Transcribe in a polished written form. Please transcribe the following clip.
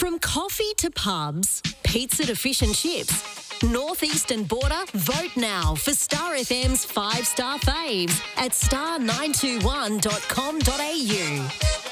From coffee to pubs, pizza to fish and chips, Northeastern Border, vote now for Star FM's 5-star faves at star921.com.au.